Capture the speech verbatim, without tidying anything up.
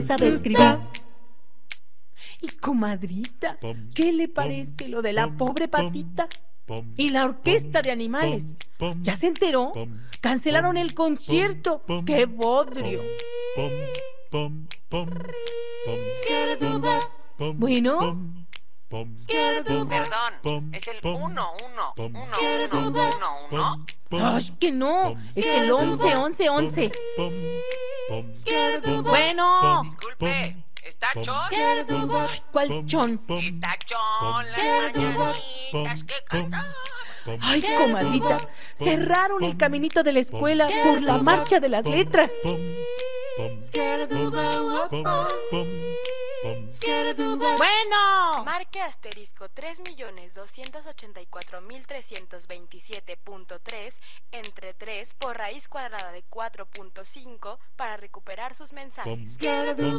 sabe escribir. Y comadrita, ¿qué le parece lo de la pobre Patita? Y la orquesta de animales. ¿Ya se enteró? Cancelaron el concierto. ¡Qué bodrio! Bueno. Perdón, es el uno, uno, uno, uno, uno, uno. ¡Ay, que no! Es el once, once, once. Bueno. Disculpe, ¿está Chon? Ay, ¿cuál Chon? Está Chon, las mañanitas que cantaba. Ay, comadrita, cerraron el caminito de la escuela por la marcha de las letras. Bueno. Marque asterisco tres millones doscientos ochenta y cuatro mil trescientos veintisiete punto tres entre tres por raíz cuadrada de cuatro punto cinco para recuperar sus mensajes.